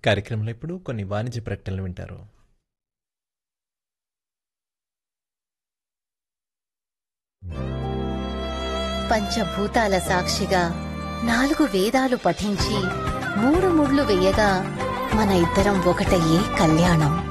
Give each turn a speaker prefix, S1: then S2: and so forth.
S1: కార్యక్రమంలో ఇప్పుడు కొన్ని వాణిజ్య ప్రకటనలు వింటారు.
S2: పంచభూతాల సాక్షిగా 4 వేదాలు పఠించి 3 ముళ్ళు వేయగా మన ఇద్దరం ఒకటయ్యే కళ్యాణం.